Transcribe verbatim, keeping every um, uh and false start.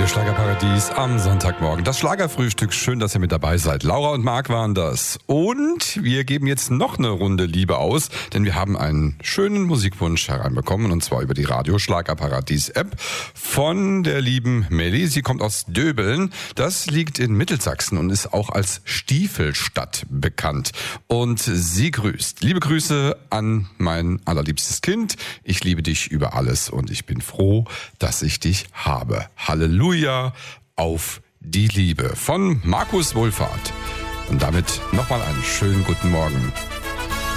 Radio Schlagerparadies am Sonntagmorgen. Das Schlagerfrühstück, schön, dass ihr mit dabei seid. Laura und Marc waren das. Und wir geben jetzt noch eine Runde Liebe aus, denn wir haben einen schönen Musikwunsch hereinbekommen, und zwar über die Radio Schlagerparadies App von der lieben Melli. Sie kommt aus Döbeln. Das liegt in Mittelsachsen und ist auch als Stiefelstadt bekannt. Und sie grüßt. Liebe Grüße an mein allerliebstes Kind. Ich liebe dich über alles und ich bin froh, dass ich dich habe. Halleluja, auf die Liebe von Markus Wohlfahrt. Und damit nochmal einen schönen guten Morgen.